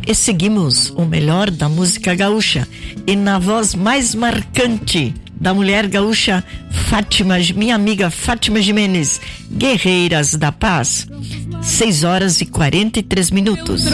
E seguimos o melhor da música gaúcha e na voz mais marcante da mulher gaúcha, Fátima, minha amiga Fátima Jimenez, Guerreiras da Paz. 6 horas e 43 minutos.